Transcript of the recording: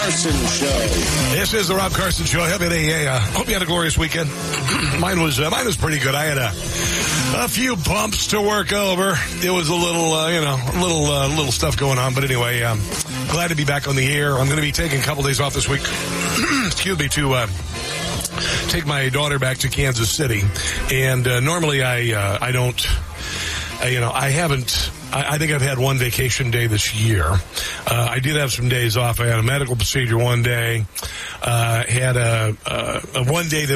Carson Show. This is the Rob Carson Show. Hope you had a glorious weekend. Mine was pretty good. I had a few bumps to work over. It was a little stuff going on. But anyway, glad to be back on the air. I'm going to be taking a couple days off this week. Excuse me, to take my daughter back to Kansas City. And normally I don't. I think I've had one vacation day this year. I did have some days off. I had a medical procedure one day. Had a one day that